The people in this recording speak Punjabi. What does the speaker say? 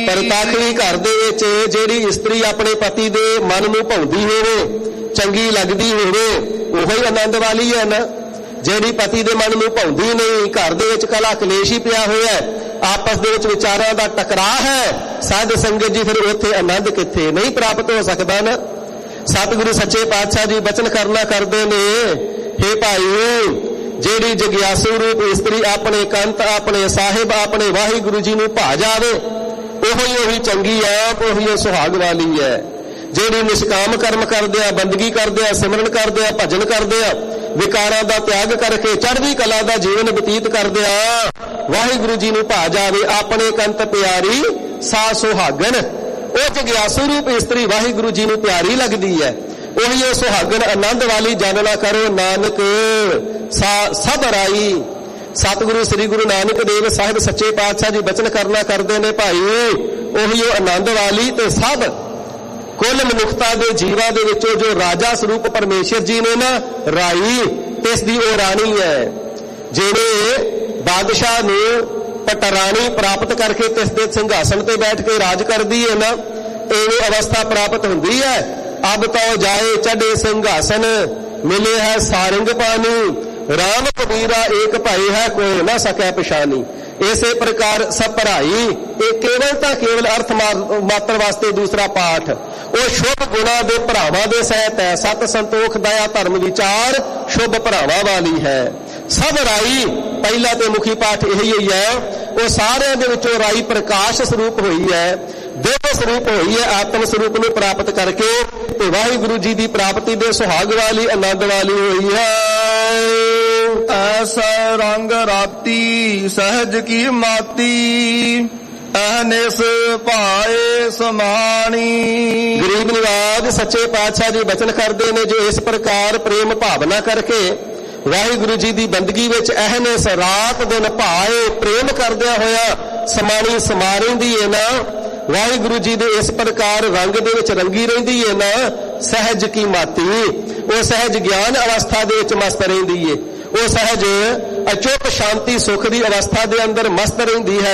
ਪ੍ਰਤੱਖ ਵੀ ਘਰ ਦੇ ਵਿੱਚ ਜਿਹੜੀ ਇਸਤਰੀ ਆਪਣੇ ਪਤੀ ਦੇ ਮਨ ਨੂੰ ਭਾਉਂਦੀ ਹੋਵੇ, ਚੰਗੀ ਲੱਗਦੀ ਹੋਵੇ, ਉਹੋ ਹੀ ਆਨੰਦ ਵਾਲੀ ਹੈ ਨਾ। ਜਿਹੜੀ ਪਤੀ ਦੇ ਮਨ ਨੂੰ ਭਾਉਂਦੀ ਨਹੀਂ, ਘਰ ਦੇ ਵਿੱਚ ਕਲਾ ਕਲੇਸ਼ ਹੀ ਪਿਆ ਹੋਇਆ, ਆਪਸ ਦੇ ਵਿੱਚ ਵਿਚਾਰਾਂ ਦਾ ਟਕਰਾਅ ਹੈ, ਸਾਧ ਸੰਗਤ ਜੀ, ਫਿਰ ਉੱਥੇ ਆਨੰਦ ਕਿੱਥੇ? ਨਹੀਂ ਪ੍ਰਾਪਤ ਹੋ ਸਕਦਾ ਨਾ। ਸਤਿਗੁਰੂ ਸੱਚੇ ਪਾਤਸ਼ਾਹ ਜੀ ਬਚਨ ਕਰਨਾ ਕਰਦੇ ਨੇ, ਹੇ ਭਾਈ, ਜਿਹੜੀ ਜਗਿਆਸੂ ਰੂਪ ਇਸਤਰੀ ਆਪਣੇ ਕੰਤ, ਆਪਣੇ ਸਾਹਿਬ, ਆਪਣੇ ਵਾਹਿਗੁਰੂ ਜੀ ਨੂੰ ਭਾ ਜਾਵੇ, ਉਹੀ ਚੰਗੀ ਹੈ, ਉਹੀ ਸੁਹਾਗ ਵਾਲੀ ਹੈ। ਜਿਹੜੀ ਨਿਸ਼ਕਾਮ ਕਰਮ ਕਰਦੇ ਆ, ਬੰਦਗੀ ਕਰਦੇ ਆ, ਸਿਮਰਨ ਕਰਦੇ ਆ, ਭਜਨ ਕਰਦੇ ਆ, ਵਿਕਾਰਾਂ ਦਾ ਤਿਆਗ ਕਰਕੇ ਚੜ੍ਹਦੀ ਕਲਾ ਦਾ ਜੀਵਨ ਬਤੀਤ ਕਰਦੇ ਆ, ਵਾਹਿਗੁਰੂ ਜੀ ਨੂੰ ਭਾ ਜਾਵੇ, ਆਪਣੇ ਕੰਤ ਪਿਆਰੀ ਸਾ ਸੁਹਾਗਣ, ਉਹ ਜਗਿਆਸੂ ਰੂਪ ਇਸਤਰੀ ਵਾਹਿਗੁਰੂ ਜੀ ਨੂੰ ਪਿਆਰੀ ਲੱਗਦੀ ਹੈ, ਉਹੀ ਉਹ ਸੁਹਾਗਣ ਆਨੰਦ ਵਾਲੀ। ਜਾਣਨਾ ਕਰੋ ਨਾਨਕ ਸਭ ਰਾਈ। ਸਤਿਗੁਰੂ ਸ੍ਰੀ ਗੁਰੂ ਨਾਨਕ ਦੇਵ ਸਾਹਿਬ ਸੱਚੇ ਪਾਤਸ਼ਾਹ ਜੀ ਬਚਨ ਕਰਨਾ ਕਰਦੇ ਨੇ, ਭਾਈ, ਉਹੀ ਉਹ ਆਨੰਦ ਵਾਲੀ ਤੇ ਸਭ ਕੁੱਲ ਮਨੁੱਖਤਾ ਦੇ ਜੀਵਾਂ ਦੇ ਵਿੱਚੋਂ ਜੋ ਰਾਜਾ ਸਰੂਪ ਪਰਮੇਸ਼ਰ ਜੀ ਨੇ ਨਾ, ਰਾਈ, ਇਸ ਦੀ ਉਹ ਰਾਣੀ ਹੈ। ਜਿਹੜੇ ਬਾਦਸ਼ਾਹ ਨੂੰ ਪਟਰਾਣੀ ਪ੍ਰਾਪਤ ਕਰਕੇ ਤਿਸ ਦੇ ਸਿੰਘਾਸਣ ਤੇ ਬੈਠ ਕੇ ਰਾਜ ਕਰਦੀ ਹੈ ਨਾ, ਇਹ ਅਵਸਥਾ ਪ੍ਰਾਪਤ ਹੁੰਦੀ ਹੈ। ਅਬ ਤੋ ਜਾਏ ਚੜੇ ਸਿੰਘਾਸਨ, ਮਿਲੇ ਹੈ ਸਾਰੰਗ ਪਾਣੀ, ਰਾਮ ਕਬੀਰਾ ਏਕ ਭਾਈ ਹੈ, ਕੋਈ ਨਾ ਸਕੈ ਪਛਾਣੀ। ਇਸੇ ਪ੍ਰਕਾਰ ਸਭ ਭਰਾਈ, ਇਹ ਕੇਵਲ ਤਾਂ ਕੇਵਲ ਅਰਥ ਮਾਤਰ ਵਾਸਤੇ ਦੂਸਰਾ ਪਾਠ, ਉਹ ਸ਼ੁਭ ਗੁਣਾ ਦੇ ਭਰਾਵਾਂ ਦੇ ਸਹਿਤ ਹੈ। ਸਤ ਸੰਤੋਖ ਦਇਆ ਧਰਮ ਵਿਚਾਰ ਸ਼ੁਭ ਭਰਾਵਾਂ ਵਾਲੀ ਹੈ। ਸਭ ਰਾਈ, ਪਹਿਲਾ ਤੇ ਮੁਖੀ ਪਾਠ ਇਹੀ ਹੈ। ਉਹ ਸਾਰਿਆਂ ਦੇ ਵਿੱਚੋਂ ਰਾਈ ਪ੍ਰਕਾਸ਼ ਸਰੂਪ ਹੋਈ ਹੈ, ਦੇਵ ਸਰੂਪ ਹੋਈ ਹੈ, ਆਤਮ ਸਰੂਪ ਨੂੰ ਪ੍ਰਾਪਤ ਕਰਕੇ ਤੇ ਵਾਹਿਗੁਰੂ ਜੀ ਦੀ ਪ੍ਰਾਪਤੀ ਦੇ ਸੁਹਾਗ ਵਾਲੀ, ਆਨੰਦ ਵਾਲੀ ਹੋਈ ਹੈ। ਐਸਾ ਰੰਗ ਰਾਤੀ ਸਹਿਜ ਕੀ ਮਾਤੀ, ਅਹਨਿਸ ਭਾਏ ਸਮਾਣੀ। ਗਰੀਬ ਨਿਵਾਜ ਸੱਚੇ ਪਾਤਸ਼ਾਹ ਜੀ ਬਚਨ ਕਰਦੇ ਨੇ, ਜੋ ਇਸ ਪ੍ਰਕਾਰ ਪ੍ਰੇਮ ਭਾਵਨਾ ਕਰਕੇ ਵਾਹਿਗੁਰੂ ਜੀ ਦੀ ਬੰਦਗੀ ਵਿੱਚ ਅਹਨਿਸ ਰਾਤ ਦਿਨ ਭਾਏ ਪ੍ਰੇਮ ਕਰਦਿਆਂ ਹੋਇਆ ਸਮਾਣੀ ਸਮਾ ਰਹਿੰਦੀ ਹੈ ਨਾ, ਵਾਹਿਗੁਰੂ ਜੀ ਦੇ ਇਸ ਪ੍ਰਕਾਰ ਰੰਗ ਦੇ ਵਿੱਚ ਰੰਗੀ ਰਹਿੰਦੀ ਹੈ ਨਾ, ਸਹਿਜ ਕੀ ਮਾਤੀ, ਉਹ ਸਹਿਜ ਗਿਆਨ ਅਵਸਥਾ ਦੇ ਵਿੱਚ ਮਸਤ ਰਹਿੰਦੀ ਹੈ, ਉਹ ਸਹਿਜ ਅਚੁੱਕ ਸ਼ਾਂਤੀ ਸੁਖ ਦੀ ਅਵਸਥਾ ਦੇ ਅੰਦਰ ਮਸਤ ਰਹਿੰਦੀ ਹੈ।